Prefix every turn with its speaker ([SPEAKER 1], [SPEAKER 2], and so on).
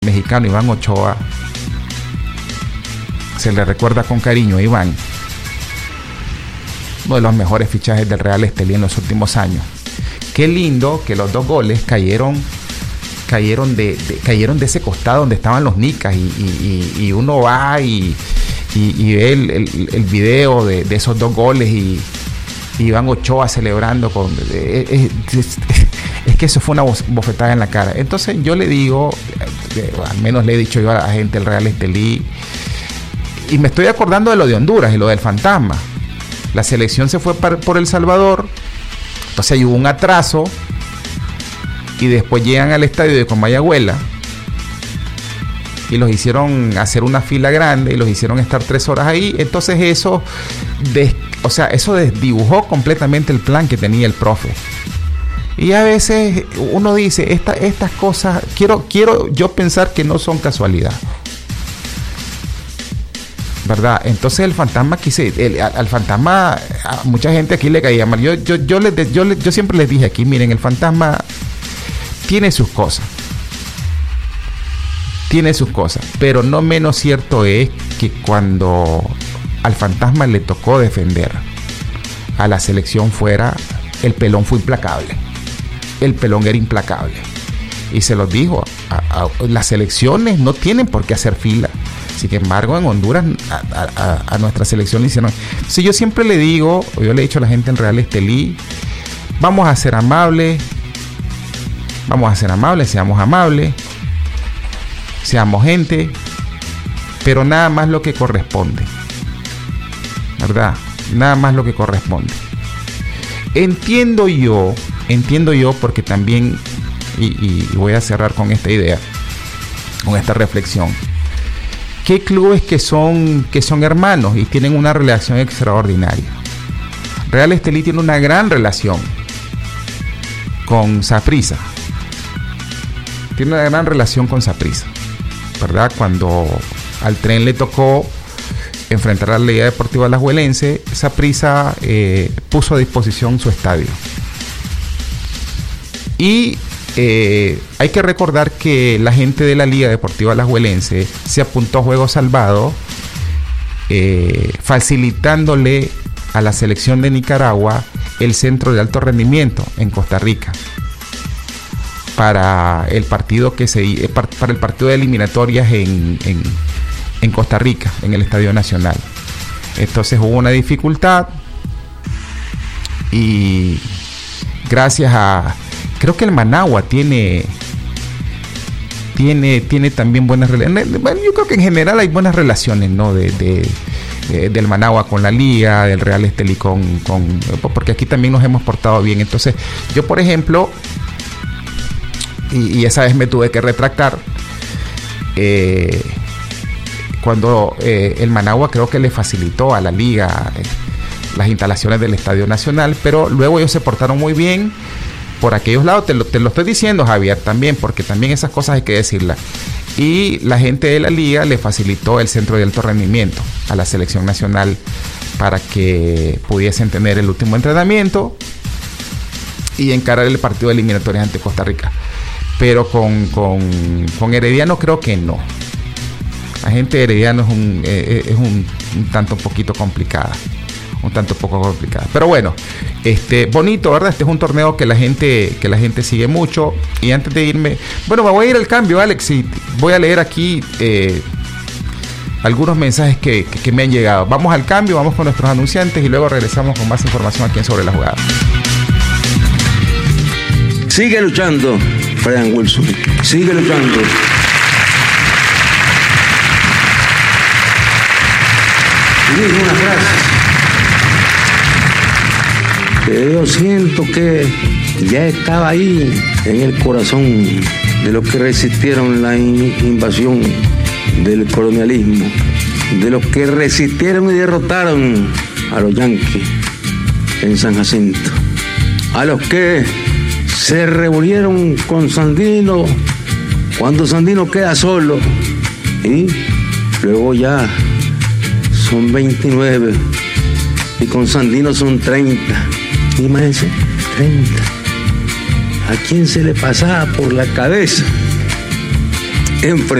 [SPEAKER 1] mexicano Iván Ochoa, se le recuerda con cariño a Iván, uno de los mejores fichajes del Real Estelí en los últimos años. Qué lindo que los 2 goles cayeron de ese costado donde estaban los nicas, y uno va y ve el video de esos 2 goles y Iván Ochoa celebrando es que eso fue una bofetada en la cara. Entonces yo le digo, al menos le he dicho yo a la gente del Real Estelí, y me estoy acordando de lo de Honduras y lo del fantasma. La selección se fue por El Salvador, entonces ahí hubo un atraso, y después llegan al estadio de Comayagüela y los hicieron hacer una fila grande y los hicieron estar 3 horas ahí. Entonces eso desdibujó completamente el plan que tenía el profe. Y a veces uno dice, estas cosas, quiero yo pensar que no son casualidad, ¿verdad? Entonces el fantasma al fantasma, a mucha gente aquí le caía mal. Yo siempre les dije aquí, miren, el fantasma tiene sus cosas, pero no menos cierto es que cuando al fantasma le tocó defender a la selección fuera, el pelón fue implacable. El pelón era implacable. Y se los dijo, las selecciones no tienen por qué hacer fila. Sin embargo, en Honduras a nuestra selección le hicieron. Entonces yo siempre le digo, yo le he dicho a la gente en Real Estelí, vamos a ser amables, seamos gente, pero nada más lo que corresponde, ¿verdad? Nada más lo que corresponde. Entiendo yo porque también, y voy a cerrar con esta idea, con esta reflexión, que hay clubes que son hermanos y tienen una relación extraordinaria. Real Estelí tiene una gran relación con Saprissa. ¿Verdad? Cuando al Tren le tocó enfrentar a la Liga Deportiva Alajuelense, Saprissa puso a disposición su estadio. Y hay que recordar que la gente de la Liga Deportiva Alajuelense se apuntó a juego salvado, facilitándole a la selección de Nicaragua el centro de alto rendimiento en Costa Rica para el partido para el partido de eliminatorias en Costa Rica, en el Estadio Nacional. Entonces hubo una dificultad y gracias a, creo que el Managua tiene también buenas relaciones. Bueno, yo creo que en general hay buenas relaciones, ¿no? Del Managua con la Liga, del Real Estelí porque aquí también nos hemos portado bien. Entonces yo, por ejemplo, y esa vez me tuve que retractar, cuando el Managua creo que le facilitó a la Liga las instalaciones del Estadio Nacional, pero luego ellos se portaron muy bien por aquellos lados. Te lo estoy diciendo, Javier, también, porque también esas cosas hay que decirlas. Y la gente de la Liga le facilitó el centro de alto rendimiento a la selección nacional para que pudiesen tener el último entrenamiento y encarar el partido de eliminatorias ante Costa Rica. Pero con Herediano creo que no. La gente de Herediano es un tanto poco complicada. Pero bueno, bonito, ¿verdad? Este es un torneo que la gente sigue mucho. Y antes de irme, bueno, me voy a ir al cambio, Alex, y voy a leer aquí algunos mensajes que me han llegado. Vamos al cambio, vamos con nuestros anunciantes y luego regresamos con más información aquí en Sobre la Jugada.
[SPEAKER 2] Sigue luchando, Brian Wilson. Sigue luchando. Y dijo una frase que yo siento que ya estaba ahí en el corazón de los que resistieron la invasión del colonialismo, de los que resistieron y derrotaron a los yanquis en San Jacinto, a los que se reunieron con Sandino cuando Sandino queda solo y luego ya son 29 y con Sandino son 30. Imagínense, 30. ¿A quién se le pasaba por la cabeza enfrentamos